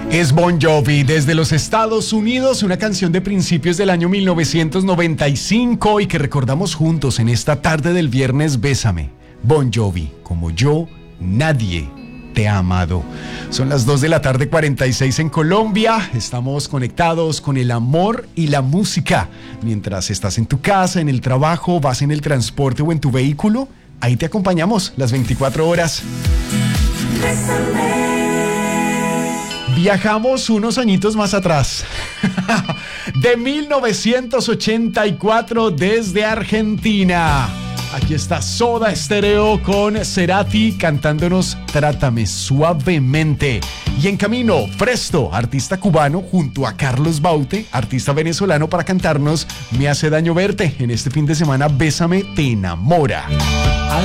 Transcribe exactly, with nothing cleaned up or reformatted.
Es Bon Jovi desde los Estados Unidos, una canción de principios del año mil novecientos noventa y cinco y que recordamos juntos en esta tarde del viernes. Bésame, Bon Jovi, como yo, nadie te ha amado. Son las dos de la tarde, cuarenta y seis en Colombia. Estamos conectados con el amor y la música. Mientras estás en tu casa, en el trabajo, vas en el transporte o en tu vehículo, ahí te acompañamos las veinticuatro horas. Bésame. Viajamos unos añitos más atrás, de mil novecientos ochenta y cuatro desde Argentina. Aquí está Soda Stereo con Cerati cantándonos Trátame Suavemente. Y en camino, Fresto, artista cubano, junto a Carlos Baute, artista venezolano, para cantarnos Me hace daño verte. En este fin de semana, Bésame te enamora.